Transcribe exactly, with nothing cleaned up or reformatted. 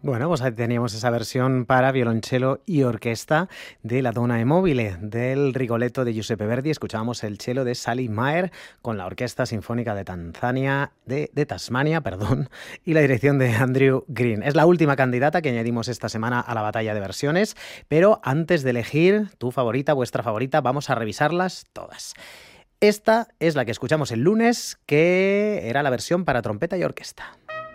Bueno, pues ahí teníamos esa versión para violonchelo y orquesta de la Donna e Mobile, del Rigoletto de Giuseppe Verdi. Escuchábamos el cello de Sally Maher con la Orquesta Sinfónica de Tanzania, de, de Tasmania, perdón, y la dirección de Andrew Green. Es la última candidata que añadimos esta semana a la batalla de versiones, pero antes de elegir tu favorita, vuestra favorita, vamos a revisarlas todas. Esta es la que escuchamos el lunes, que era la versión para trompeta y orquesta.